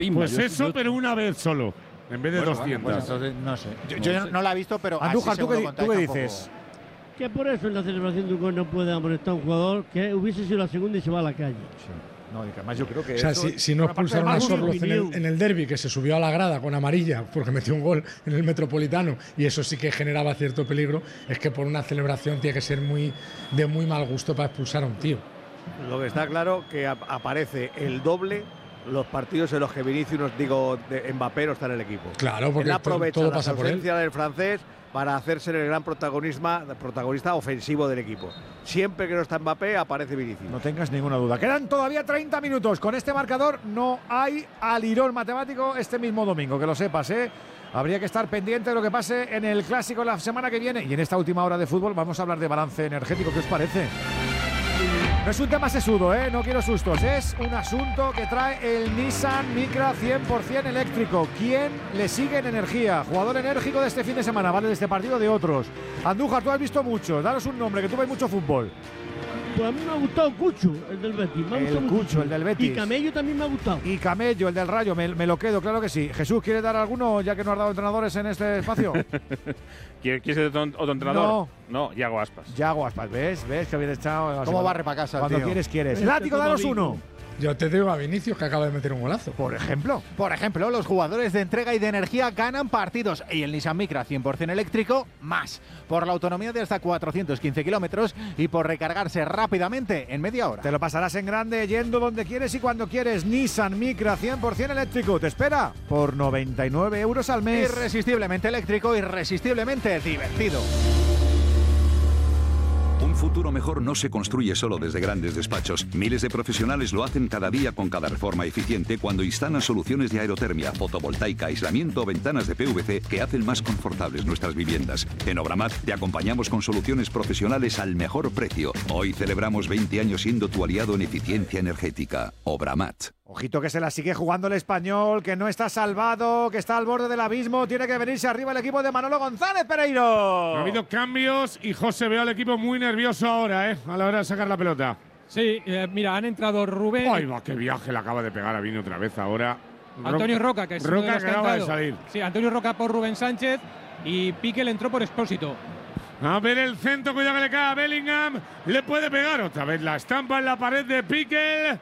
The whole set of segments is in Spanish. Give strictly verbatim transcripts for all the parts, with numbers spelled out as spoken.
Pimba, pues yo, eso, yo, pero una vez solo, en vez de bueno, doscientas. Bueno, pues entonces, no sé. Yo, yo no, no la he visto, pero. Andújar, ¿tú, qué, ¿tú qué tampoco... dices? Que por eso en la celebración de un gol no puede amonestar a un jugador que hubiese sido la segunda y se va a la calle. Sí. No, y que además yo creo que. O sea, esto, si, si no expulsaron a Sorloz en el, en el derbi, que se subió a la grada con amarilla porque metió un gol en el Metropolitano y eso sí que generaba cierto peligro, es que por una celebración tiene que ser muy de muy mal gusto para expulsar a un tío. Lo que está claro que ap aparece el doble los partidos en los que Vinicius, digo, de Mbappé no está en el equipo. Claro, porque él aprovecha todo la pasa por él. ausencia del francés para hacerse el gran protagonista, protagonista ofensivo del equipo. Siempre que no está Mbappé, aparece Vinicius. No tengas ninguna duda. Quedan todavía treinta minutos. Con este marcador no hay alirón matemático este mismo domingo, que lo sepas, ¿eh? Habría que estar pendiente de lo que pase en el Clásico la semana que viene. Y en esta última hora de fútbol vamos a hablar de balance energético. ¿Qué os parece? No es un tema sesudo, ¿eh? No quiero sustos. Es un asunto que trae el Nissan Micra cien por cien eléctrico. ¿Quién le sigue en energía? Jugador enérgico de este fin de semana, ¿vale? De este partido, de otros. Andújar, tú has visto mucho. Danos un nombre, que tú ves mucho fútbol. Pues a mí me ha gustado Cucho, el del Betis. Me ha el gustado Cucho, muchísimo. el del Betis. Y Camello también me ha gustado. Y Camello, el del Rayo, me, me lo quedo, claro que sí. Jesús, ¿quieres dar alguno ya que no has dado entrenadores en este espacio? ¿Quieres otro, otro entrenador? No. No, Yago Aspas. Yago Aspas, ¿ves? ¿Ves que habías echado? ¿Cómo barre para casa, Cuando tío? quieres, quieres. Este Látigo, danos uno. Yo te digo a Vinicius, que acaba de meter un golazo. Por ejemplo. Por ejemplo, los jugadores de entrega y de energía ganan partidos y el Nissan Micra cien por cien eléctrico más, por la autonomía de hasta cuatrocientos quince kilómetros y por recargarse rápidamente en media hora. Te lo pasarás en grande yendo donde quieres y cuando quieres. Nissan Micra cien por cien eléctrico te espera por noventa y nueve euros al mes. Irresistiblemente eléctrico, irresistiblemente divertido. Un futuro mejor no se construye solo desde grandes despachos. Miles de profesionales lo hacen cada día con cada reforma eficiente cuando instalan soluciones de aerotermia, fotovoltaica, aislamiento o ventanas de P V C que hacen más confortables nuestras viviendas. En Obramat te acompañamos con soluciones profesionales al mejor precio. Hoy celebramos veinte años siendo tu aliado en eficiencia energética. Obramat. Ojito que se la sigue jugando el Español, que no está salvado, que está al borde del abismo. Tiene que venirse arriba el equipo de Manolo González Pereiro. Ha habido cambios y José veo al equipo muy nervioso ahora, ¿eh? A la hora de sacar la pelota. Sí, eh, mira, han entrado Rubén. ¡Ay, va! ¡Qué viaje le acaba de pegar a Vini otra vez ahora! Antonio Roca, que es Roca uno de los que que ha acaba de entrado. salir. Sí, Antonio Roca por Rubén Sánchez y Piqué le entró por Expósito. A ver el centro, cuidado que le cae a Bellingham. Le puede pegar otra vez la estampa en la pared de Piqué.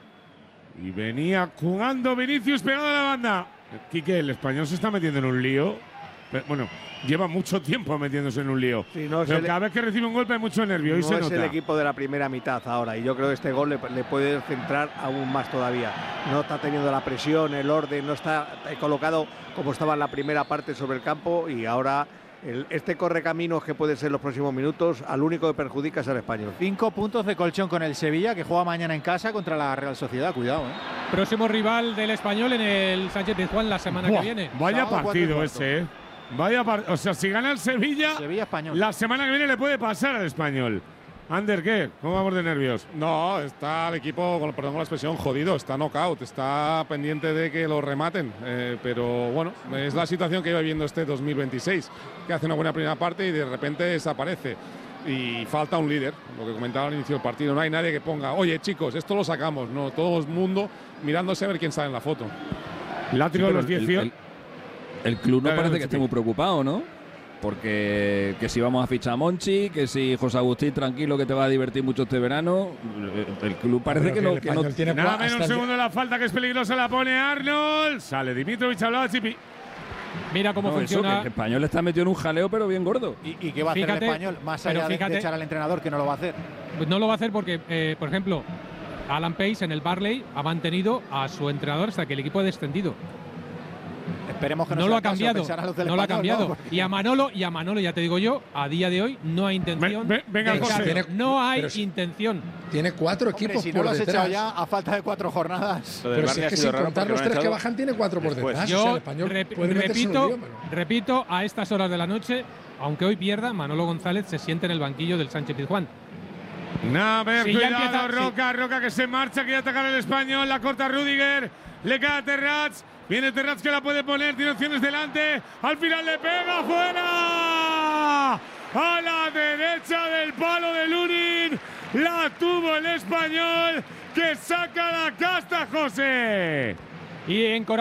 Y venía jugando Vinicius pegado a la banda. Quique, el español se está metiendo en un lío. Bueno, lleva mucho tiempo metiéndose en un lío. Sí, no, pero el, cada vez que recibe un golpe hay mucho nervio. No y se es nota. el equipo de la primera mitad ahora. Y yo creo que este gol le, le puede centrar aún más todavía. No está teniendo la presión, el orden, no está colocado como estaba en la primera parte sobre el campo. Y ahora el, este correcaminos que puede ser los próximos minutos, al único que perjudica es al español. Cinco puntos de colchón con el Sevilla, que juega mañana en casa contra la Real Sociedad. Cuidado, ¿eh? Próximo rival del español en el Sánchez Pizjuán la semana Buah, que viene. Vaya Sábado, partido ese, ¿eh? Vaya par o sea, si gana el Sevilla, Sevilla español. La semana que viene le puede pasar al español. Ander, ¿qué? ¿Cómo vamos de nervios? No, está el equipo, con, perdón con la expresión, jodido, está knockout, está pendiente de que lo rematen. Eh, pero bueno, es la situación que iba viviendo este dos mil veintiséis, que hace una buena primera parte y de repente desaparece. Y falta un líder, lo que comentaba al inicio del partido. No hay nadie que ponga, oye chicos, esto lo sacamos. No, todo el mundo mirándose a ver quién sale en la foto. Látigo de los el, dieciocho. el, el, el club no Dale, parece no, que chiqui. esté muy preocupado, ¿no? Porque que si vamos a fichar a Monchi, que si José Agustín tranquilo que te va a divertir mucho este verano, el club parece Pero que, que no, el que no español tiene Nada cua- menos hasta un el- segundo de la falta que es peligrosa, la pone Arnold. Sale Dimitrovic, hablaba Chipi. Mira cómo no, eso, que funciona. el español está metido en un jaleo pero bien gordo. ¿Y, y qué va a hacer Fíjate, el español? Más pero allá de- fíjate- de echar al entrenador, que no lo va a hacer. Pues no lo va a hacer porque, eh, por ejemplo, Alan Pace en el Barley ha mantenido a su entrenador hasta que el equipo ha descendido. Esperemos que no, No sea lo ha el caso, cambiado, pensar a los del no lo ha Español, cambiado. ¿no? Porque- Y a Manolo, y a Manolo, ya te digo yo, a día de hoy no hay intención. Ve- ve- venga, de José. echarlo. Tiene- no hay pero si- intención. Tiene cuatro Hombre, equipos si no por lo has detrás. echado ya a falta de cuatro jornadas. Lo del Pero si Barney es ha que sido sin raro contar porque los lo han tres que echado bajan, tiene cuatro por después. detrás. O sea, Yo el español rep- puede meterse en un repito, lío, pero- repito, a estas horas de la noche, aunque hoy pierda, Manolo González se siente en el banquillo del Sánchez Pizjuán. No, a ver, Sí, ya cuidado, empieza- Roca, Roca que se marcha, quiere atacar el español, la corta Rudiger, le cae a Terrats, viene Terrats que la puede poner, tiene opciones delante, al final le pega, fuera, a la derecha del palo de Lunin, la tuvo el español, que saca la casta, José. Y en Corea